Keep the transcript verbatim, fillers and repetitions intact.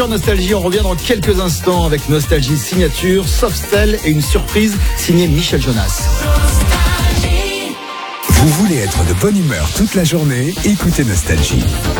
Nostalgie, on revient dans quelques instants avec Nostalgie signature, Softsell et une surprise signée Michel Jonas. Vous voulez être de bonne humeur toute la journée? Écoutez Nostalgie.